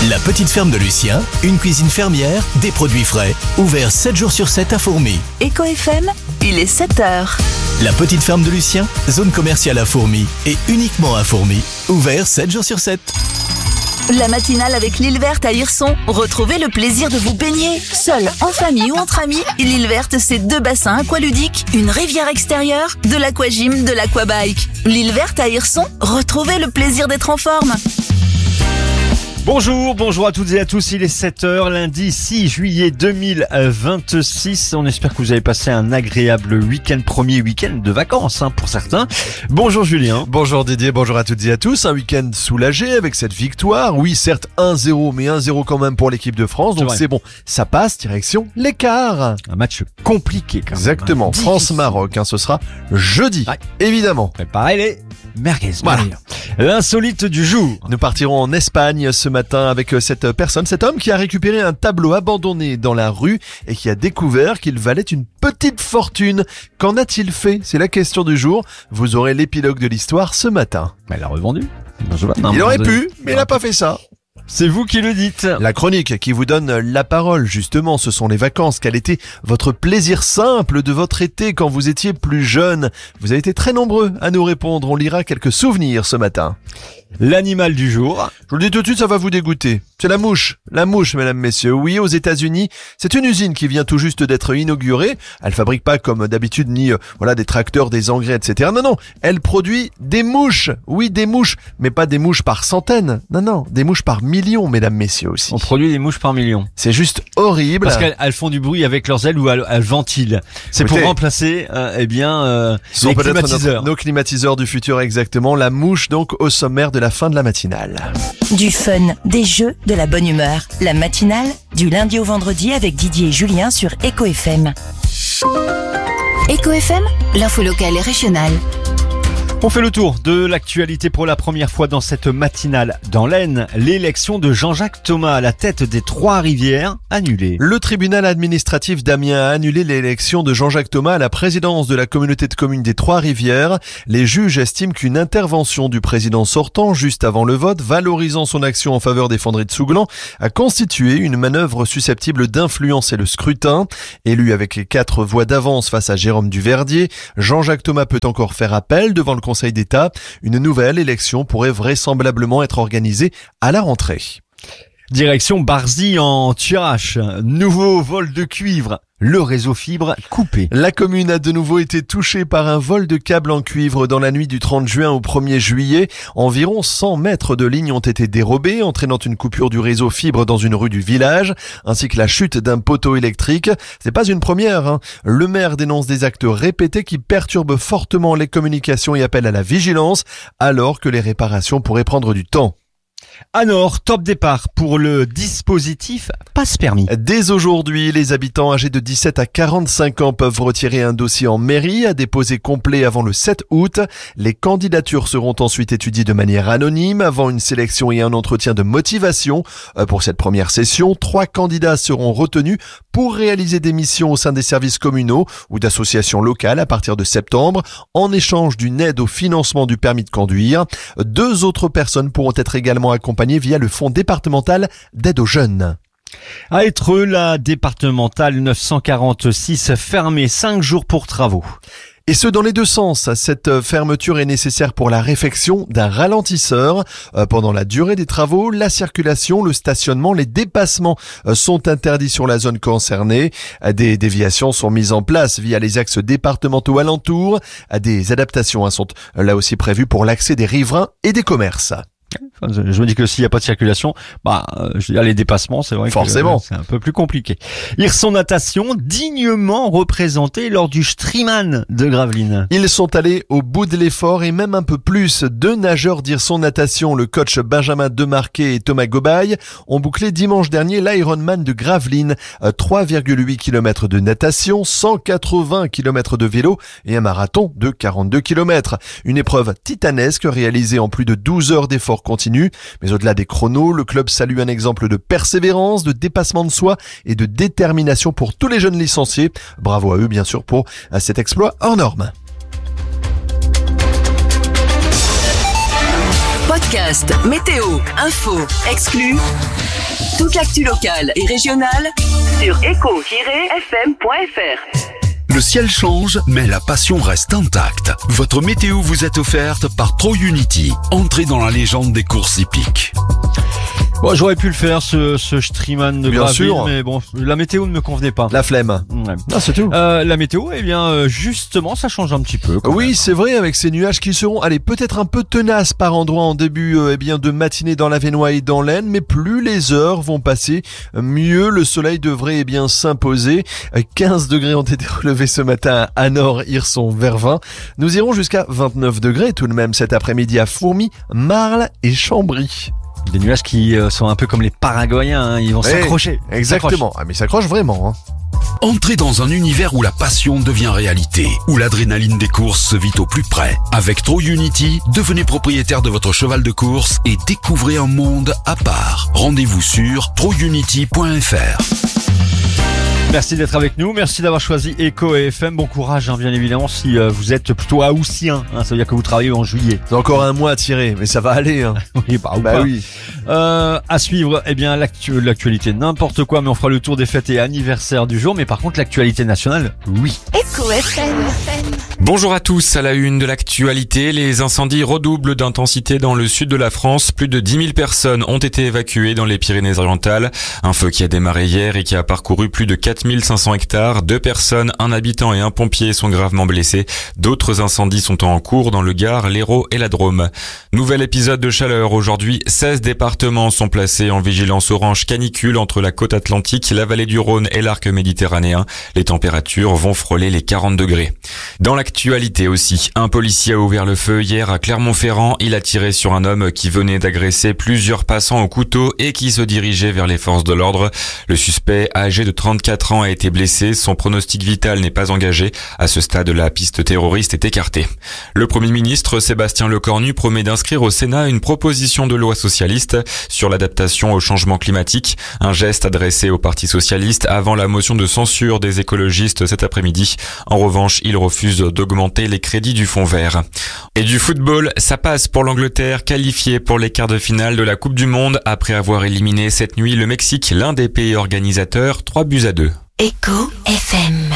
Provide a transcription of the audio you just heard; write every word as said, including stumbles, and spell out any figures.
La petite ferme de Lucien, une cuisine fermière, des produits frais, ouvert sept jours sur sept à Fourmies. Eco F M, il est sept heures. La petite ferme de Lucien, zone commerciale à Fourmies et uniquement à Fourmies, ouvert sept jours sur sept. La matinale avec l'île verte à Hirson. Retrouvez le plaisir de vous baigner, seul, en famille ou entre amis. L'île verte, c'est deux bassins aqualudiques, une rivière extérieure, de l'aquagym, de l'aquabike. L'île verte à Hirson, retrouvez le plaisir d'être en forme. Bonjour, bonjour à toutes et à tous, il est sept heures, lundi six juillet deux mille vingt-six. On espère que vous avez passé un agréable week-end, premier week-end de vacances hein, pour certains. Bonjour Julien. Bonjour Didier, bonjour à toutes et à tous. Un week-end soulagé avec cette victoire. Oui, certes un zéro, mais un zéro quand même pour l'équipe de France. Donc c'est, c'est bon, ça passe, direction l'écart. Un match compliqué quand même. Exactement, hein. France-Maroc, hein, ce sera jeudi, ouais. Évidemment. Préparez les merguez. Voilà. L'insolite du jour. Nous partirons en Espagne ce matin avec cette personne, cet homme qui a récupéré un tableau abandonné dans la rue et qui a découvert qu'il valait une petite fortune. Qu'en a-t-il fait? C'est la question du jour. Vous aurez l'épilogue de l'histoire ce matin. Mais il l'a revendu. Non, il aurait pu, mais il n'a pas fait ça. C'est vous qui le dites. La chronique qui vous donne la parole, justement, ce sont les vacances. Quel était votre plaisir simple de votre été quand vous étiez plus jeune? Vous avez été très nombreux à nous répondre. On lira quelques souvenirs ce matin. L'animal du jour. Je vous le dis tout de suite, ça va vous dégoûter. C'est la mouche. La mouche, mesdames, messieurs. Oui, aux États-Unis, c'est une usine qui vient tout juste d'être inaugurée. Elle fabrique pas comme d'habitude ni euh, voilà des tracteurs, des engrais, et cetera. Non, non, elle produit des mouches. Oui, des mouches, mais pas des mouches par centaines. Non, non, des mouches par millions, mesdames, messieurs aussi. On produit des mouches par millions. C'est juste horrible. Parce qu'elles elles font du bruit avec leurs ailes ou elles, elles ventilent. C'est Écoutez, pour remplacer, euh, eh bien, euh, les climatiseurs. Notre, nos climatiseurs du futur, exactement. La mouche, donc, au sommaire de la fin de la matinale. Du fun, des jeux, de la bonne humeur. La matinale, du lundi au vendredi avec Didier et Julien sur Eco F M. Eco F M, l'info locale et régionale. On fait le tour de l'actualité pour la première fois dans cette matinale. Dans l'Aisne, l'élection de Jean-Jacques Thomas à la tête des Trois-Rivières annulée. Le tribunal administratif d'Amiens a annulé l'élection de Jean-Jacques Thomas à la présidence de la communauté de communes des Trois-Rivières. Les juges estiment qu'une intervention du président sortant juste avant le vote, valorisant son action en faveur des fonderies de Souglan, a constitué une manœuvre susceptible d'influencer le scrutin. Élu avec quatre voix d'avance face à Jérôme Duverdier, Jean-Jacques Thomas peut encore faire appel devant le Conseil d'État. Une nouvelle élection pourrait vraisemblablement être organisée à la rentrée. Direction Barzy en Thiérache. Nouveau vol de cuivre. Le réseau fibre coupé. La commune a de nouveau été touchée par un vol de câbles en cuivre dans la nuit du trente juin au premier juillet. Environ cent mètres de lignes ont été dérobés, entraînant une coupure du réseau fibre dans une rue du village, ainsi que la chute d'un poteau électrique. C'est pas une première, hein. Le maire dénonce des actes répétés qui perturbent fortement les communications et appelle à la vigilance, alors que les réparations pourraient prendre du temps. À Nord, top départ pour le dispositif Passe Permis. Dès aujourd'hui, les habitants âgés de dix-sept à quarante-cinq ans peuvent retirer un dossier en mairie à déposer complet avant le sept août. Les candidatures seront ensuite étudiées de manière anonyme avant une sélection et un entretien de motivation. Pour cette première session, trois candidats seront retenus pour réaliser des missions au sein des services communaux ou d'associations locales à partir de septembre, en échange d'une aide au financement du permis de conduire. Deux autres personnes pourront être également accompagnées via le fonds départemental d'aide aux jeunes. À Étreux, la départementale neuf cent quarante-six fermée cinq jours pour travaux. Et ce, dans les deux sens. Cette fermeture est nécessaire pour la réfection d'un ralentisseur. Pendant la durée des travaux, la circulation, le stationnement, les dépassements sont interdits sur la zone concernée. Des déviations sont mises en place via les axes départementaux alentours. Des adaptations sont là aussi prévues pour l'accès des riverains et des commerces. Je me dis que s'il n'y a pas de circulation, bah, je veux dire, les dépassements, c'est vrai Forcément. que c'est un peu plus compliqué. Hirson Natation, dignement représenté lors du Striemann de Gravelines. Ils sont allés au bout de l'effort et même un peu plus. Deux nageurs d'Hirson Natation, le coach Benjamin Demarquet et Thomas Gobaye, ont bouclé dimanche dernier l'Ironman de Gravelines. trois virgule huit kilomètres de natation, cent quatre-vingts kilomètres de vélo et un marathon de quarante-deux kilomètres. Une épreuve titanesque réalisée en plus de douze heures d'efforts continu. Mais au-delà des chronos, le club salue un exemple de persévérance, de dépassement de soi et de détermination pour tous les jeunes licenciés. Bravo à eux, bien sûr, pour cet exploit hors norme. Podcast, météo, info, exclus Toute l'actu locale et régionale sur éco tiret f m point f r. Le ciel change, mais la passion reste intacte. Votre météo vous est offerte par ProUnity. Entrez dans la légende des courses hippiques. Bon, j'aurais pu le faire, ce, ce Striemann de Bien Gravelines, sûr. mais bon, la météo ne me convenait pas. La flemme. Ouais. Ah, c'est tout. Euh, la météo, eh bien, euh, justement, ça change un petit peu. quand Oui, même. c'est vrai, avec ces nuages qui seront, allez, peut-être un peu tenaces par endroit en début euh, eh bien, de matinée dans l'Avesnois et dans l'Aisne, mais plus les heures vont passer, mieux le soleil devrait eh bien s'imposer. Euh, quinze degrés ont été relevés ce matin à Nord, Hirson, Vervins. Nous irons jusqu'à vingt-neuf degrés tout de même cet après-midi à Fourmies, Marles et Chambry. Des nuages qui euh, sont un peu comme les Paraguayens, hein, ils vont Ouais, s'accrocher. Exactement. Ah, mais ça s'accroche vraiment. Hein. Entrez dans un univers où la passion devient réalité, où l'adrénaline des courses se vit au plus près. Avec ProUnity, devenez propriétaire de votre cheval de course et découvrez un monde à part. Rendez-vous sur pro unity point f r. Merci d'être avec nous, merci d'avoir choisi Eco et F M. Bon courage, hein, bien évidemment, si euh, vous êtes plutôt haussien, hein, ça veut dire que vous travaillez en juillet. C'est encore un mois à tirer, mais ça va aller. Hein. Oui, bah, ou Bah pas. oui. Euh, à suivre, eh bien, l'actu- l'actualité, n'importe quoi, mais on fera le tour des fêtes et anniversaires du jour. Mais par contre, l'actualité nationale, oui. Éco F M. Bonjour à tous, à la une de l'actualité, les incendies redoublent d'intensité dans le sud de la France. Plus de dix mille personnes ont été évacuées dans les Pyrénées-Orientales. Un feu qui a démarré hier et qui a parcouru plus de quatre mille cinq cents hectares. Deux personnes, un habitant et un pompier sont gravement blessés. D'autres incendies sont en cours dans le Gard, l'Hérault et la Drôme. Nouvel épisode de chaleur aujourd'hui. seize départements sont placés en vigilance orange canicule entre la côte atlantique, la vallée du Rhône et l'arc méditerranéen. Les températures vont frôler les quarante degrés. Dans l'actualité aussi, un policier a ouvert le feu hier à Clermont-Ferrand. Il a tiré sur un homme qui venait d'agresser plusieurs passants au couteau et qui se dirigeait vers les forces de l'ordre. Le suspect, âgé de trente-quatre ans, a été blessé. Son pronostic vital n'est pas engagé. À ce stade, la piste terroriste est écartée. Le Premier ministre Sébastien Lecornu promet d'inscrire au Sénat une proposition de loi socialiste sur l'adaptation au changement climatique. Un geste adressé au Parti socialiste avant la motion de censure des écologistes cet après-midi. En revanche, il refuse d'augmenter les crédits du fonds vert. Et du football, ça passe pour l'Angleterre, qualifiée pour les quarts de finale de la Coupe du Monde après avoir éliminé cette nuit le Mexique, l'un des pays organisateurs, trois buts à deux. Éco F M.